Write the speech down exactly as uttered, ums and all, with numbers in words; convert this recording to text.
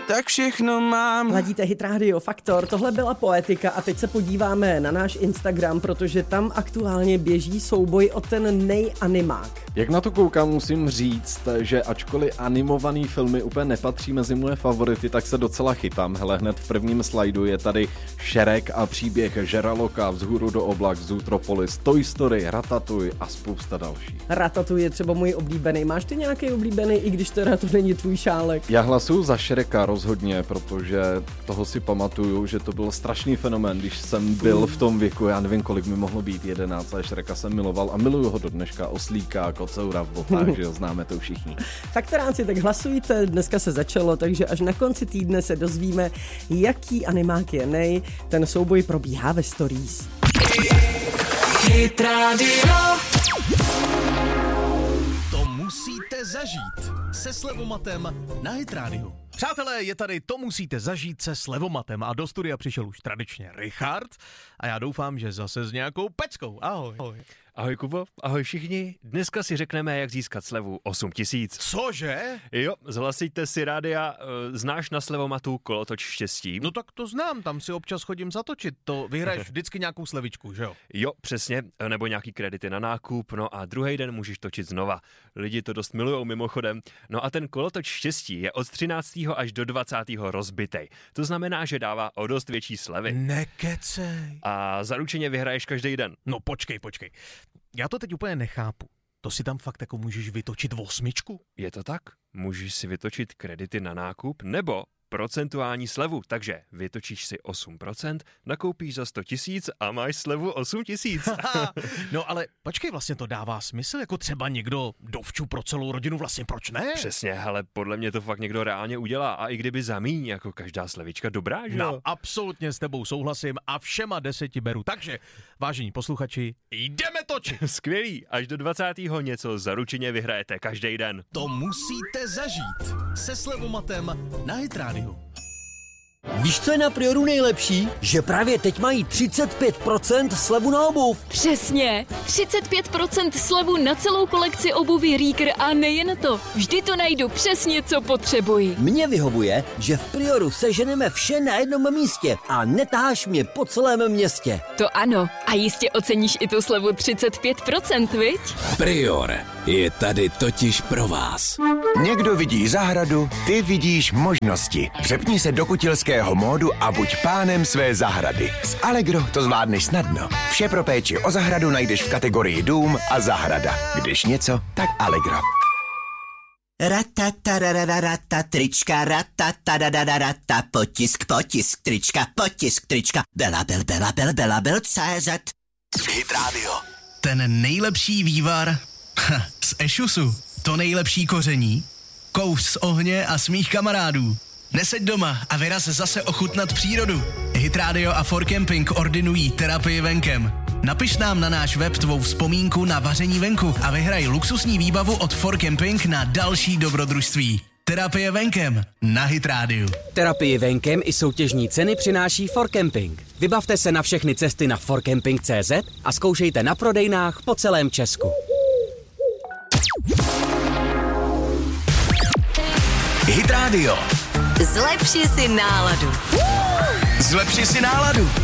tak všechno mám. Ladíte Hit Radio Faktor, tohle byla Poetika a teď se podíváme na náš Instagram, protože tam aktuálně běží souboj o ten nejanimák. Jak na to koukám, musím říct, že ačkoliv animovaný filmy úplně nepatří mezi moje favority, tak se docela chytám. Hele, hned v prvním slajdu je tady Shrek a příběh Žraloka, Vzhůru do oblak, Zootropolis, Toy Story, Ratatouille a spousta dalších. Ratatouille je třeba můj oblíbený. Máš ty nějaký oblíbený, i když teda to není tvůj šálek? Já hlasuju za Shreka rozhodně, protože toho si pamatuju, že to byl strašný fenomén, když jsem byl v tom věku, já nevím, kolik mi mohlo být, jedenáct, a Shreka jsem miloval a miluju ho do dneška, Oslíka, Kocoura v botách, že jo, známe to všichni. Faktoráci, tak hlasujte, dneska se začalo, takže až na konci týdne se dozvíme, jaký animák je nej. Ten souboj probíhá ve stories. Hit Radio. To musíte zažít se Slevomatem na Hit Radio. Přátelé, je tady To musíte zažít se Slevomatem a do studia přišel už tradičně Richard a já doufám, že zase s nějakou peckou. Ahoj. Ahoj. Ahoj Kubo, ahoj všichni. Dneska si řekneme, jak získat slevu osm tisíc. Cože? Jo, zhlasíte si rádia, znáš na Slevomatu kolotoč štěstí? No tak to znám, tam si občas chodím zatočit, to vyhraješ vždycky nějakou slevičku, že jo? Jo, přesně, nebo nějaký kredity na nákup, no a druhý den můžeš točit znova. Lidi to dost milujou mimochodem. No a ten kolotoč štěstí je od třináctého až do dvacátého rozbitej. To znamená, že dává o dost větší slevy. Nekecej. A zaručeně vyhraješ každý den. No počkej, počkej. Já to teď úplně nechápu. To si tam fakt jako můžeš vytočit osmičku? Je to tak? Můžeš si vytočit kredity na nákup nebo procentuální slevu, takže vytočíš si osm procent, nakoupíš za sto tisíc a máš slevu osm tisíc. No ale počkej, vlastně to dává smysl, jako třeba někdo dovču pro celou rodinu, vlastně proč ne? Přesně, hele, podle mě to fakt někdo reálně udělá a i kdyby za míň, jako každá slevička dobrá, že jo? No, absolutně s tebou souhlasím a všema deseti beru, takže vážení posluchači, jdeme točit. Skvělý, až do dvacátého něco zaručeně vyhrajete každý den. To musíte zažít se Slevomatem na Hit Radio. Víš, co je na Prioru nejlepší? Že právě teď mají třicet pět procent slevu na obuv. Přesně, třicet pět procent slevu na celou kolekci obuvy Rieker a nejen to. Vždy to najdu přesně, co potřebuji. Mně vyhovuje, že v Prioru seženeme vše na jednom místě a netáháš mě po celém městě. To ano, a jistě oceníš i tu slevu třicet pět procent, viď? Prior je tady totiž pro vás. Někdo vidí zahradu, ty vidíš možnosti. Přepni se do kutilského módu a buď pánem své zahrady. S Allegro to zvládneš snadno. Vše pro péči o zahradu najdeš v kategorii dům a zahrada. Když něco, tak Allegro. Ratatarararata, trička, ratatarararata, potisk, potisk, trička, potisk, trička, bela, bel, bela, bel, bela, bel, C Z. Hit Radio. Ten nejlepší vývar z Ešusu, to nejlepší koření, kous z ohně a smích kamarádů. Neseď doma a vyraz zase ochutnat přírodu. Hit Radio a For Camping ordinují terapii venkem. Napiš nám na náš web tvou vzpomínku na vaření venku a vyhraj luxusní výbavu od For Camping na další dobrodružství. Terapie venkem na Hit Radio. Terapii venkem i soutěžní ceny přináší For Camping. Vybavte se na všechny cesty na for camping tečka cé zet a zkoušejte na prodejnách po celém Česku. Hit Radio. Zlepši si náladu. Zlepši si náladu.